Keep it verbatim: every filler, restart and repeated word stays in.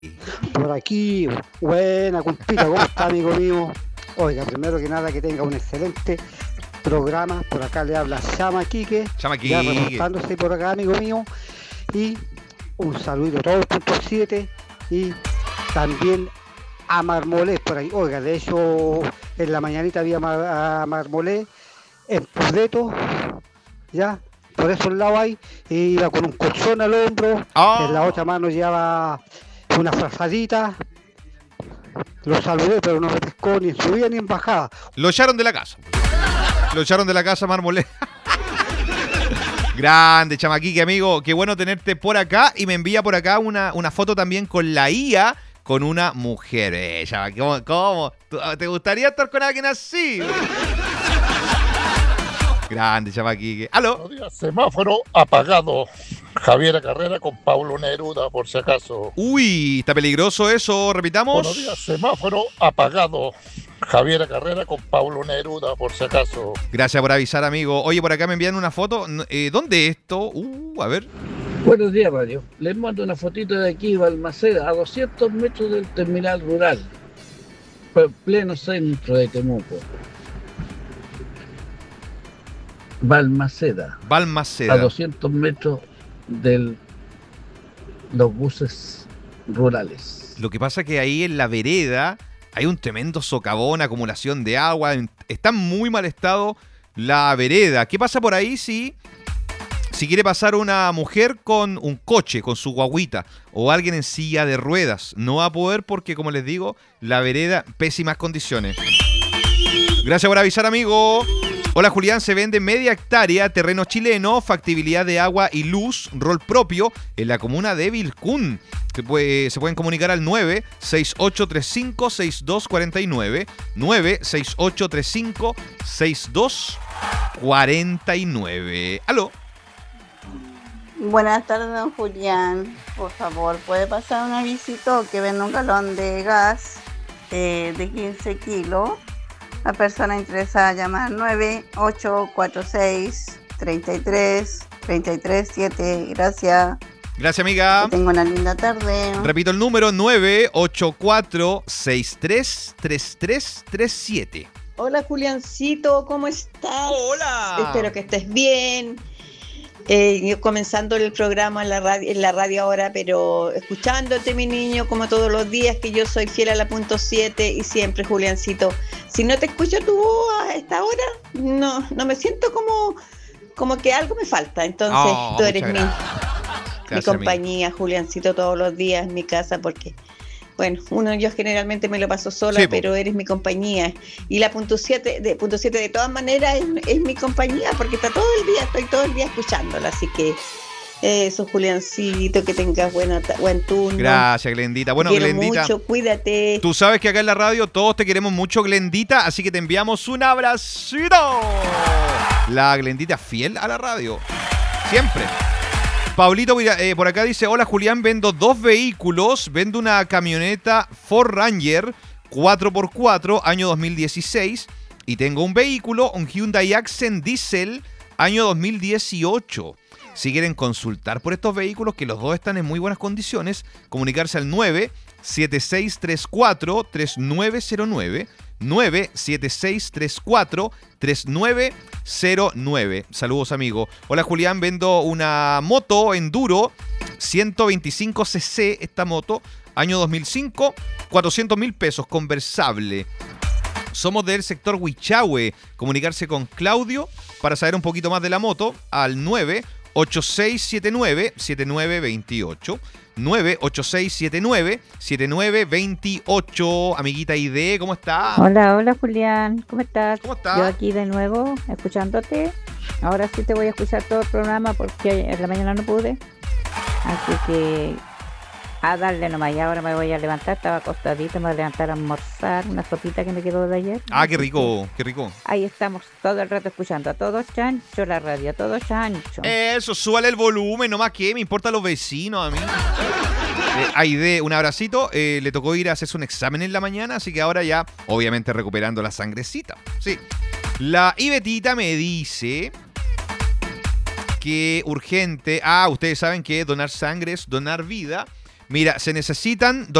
Por aquí, buena compita, ¿cómo está, amigo mío? Oiga, primero que nada que tenga un excelente programa. Por acá le habla Chama Quique, Chama ya Quique. reportándose por acá, amigo mío. Y un saludito a todos los punto siete y también a Marmolés por ahí. Oiga, de hecho, en la mañanita había mar, a Marmolés en Pudeto, ya, por esos lados ahí, y iba con un colchón al hombro, Oh. en la otra mano llevaba una frazadita. Lo saludé, pero no me pescó ni en subida ni en bajada. Lo echaron de la casa. Lo echaron de la casa, Marmolé. Grande, Chamaquique, amigo. Qué bueno tenerte por acá. Y me envía por acá una, una foto también con la I A, con una mujer. Eh, Chama, ¿cómo, ¿Cómo? ¿Te gustaría estar con alguien así? Grande, Chamaquique. ¿Aló? Buenos días, semáforo apagado. Javier Carrera con Paulo Neruda, por si acaso. Uy, está peligroso eso. Repitamos. Buenos días, semáforo apagado. Javier Carrera con Paulo Neruda, por si acaso. Gracias por avisar, amigo. Oye, por acá me envían una foto. Eh, ¿Dónde es esto? Uh, a ver. Buenos días, Radio. Les mando una fotito de aquí, Balmaceda, a doscientos metros del terminal rural, pleno centro de Temuco. Balmaceda. Balmaceda. A doscientos metros de los buses rurales. Lo que pasa es que ahí en la vereda hay un tremendo socavón, acumulación de agua. Está en muy mal estado la vereda. ¿Qué pasa por ahí si, si quiere pasar una mujer con un coche, con su guaguita, o alguien en silla de ruedas? No va a poder porque, como les digo, la vereda, pésimas condiciones. Gracias por avisar, amigo. Hola, Julián, se vende media hectárea, terreno chileno, factibilidad de agua y luz, rol propio en la comuna de Vilcún. Se, puede, se pueden comunicar al nueve seis ocho tres cinco seis dos cuatro nueve, nueve seis ocho tres cinco seis dos cuatro nueve. ¿Aló? Buenas tardes, don Julián. Por favor, ¿puede pasar un avisito que vende un galón de gas eh, de quince kilos? La persona interesada llamar nueve ocho cuatro seis tres tres tres tres siete. Gracias. Gracias, amiga. Que tenga una linda tarde. Repito el número, nueve ocho cuatro seis tres tres tres tres siete. Hola, Juliancito, ¿cómo estás? Hola. Espero que estés bien. Eh, yo comenzando el programa en la radio, en la radio ahora, pero escuchándote, mi niño, como todos los días, que yo soy fiel a la punto siete y siempre, Juliancito. Si no te escucho tu voz a esta hora, no, no me siento como, como que algo me falta. Entonces, oh, tú eres mi, gracias, mi compañía, amigo. Juliancito, todos los días en mi casa, porque... Bueno, uno yo generalmente me lo paso sola, sí, pero eres mi compañía. Y la punto siete de punto siete de todas maneras es, es mi compañía, porque está todo el día, estoy todo el día escuchándola. Así que eso, Juliancito, que tengas buena, buen turno. Gracias, Glendita. Bueno, quiero Glendita, mucho, cuídate. Tú sabes que acá en la radio todos te queremos mucho, Glendita, así que te enviamos un abracito. La Glendita fiel a la radio, siempre. Paulito eh, por acá dice, hola Julián, vendo dos vehículos, vendo una camioneta Ford Ranger cuatro por cuatro, año dos mil dieciséis, y tengo un vehículo, un Hyundai Accent Diesel, año dos mil dieciocho. Si quieren consultar por estos vehículos, que los dos están en muy buenas condiciones, comunicarse al nueve siete seis tres cuatro tres nueve cero nueve, nueve siete seis tres cuatro tres nueve cero nueve. Saludos, amigo. Hola, Julián, vendo una moto enduro ciento veinticinco cc, esta moto, año dos mil cinco, cuatrocientos mil pesos, conversable. Somos del sector Huichahue. Comunicarse con Claudio para saber un poquito más de la moto al nueve ocho seis siete nueve siete nueve dos ocho, nueve ocho seis siete nueve siete nueve dos ocho. Amiguita I D, ¿cómo estás? Hola, hola Julián, ¿cómo estás? ¿Cómo estás? Yo aquí de nuevo, escuchándote. Ahora sí te voy a escuchar todo el programa porque en la mañana no pude. Así que a darle nomás, y ahora me voy a levantar, estaba acostadita, me voy a levantar a almorzar, una sopita que me quedó de ayer. Ah, qué rico, qué rico. Ahí estamos todo el rato escuchando, a todo chancho la radio, a todo chancho. Eso, súbale el volumen, nomás que me importan los vecinos a mí. Eh, Aide, un abracito, eh, le tocó ir a hacerse un examen en la mañana, así que ahora ya, obviamente recuperando la sangrecita. Sí. La Ibetita me dice que urgente, ah, ustedes saben que donar sangre es donar vida. Mira, se necesitan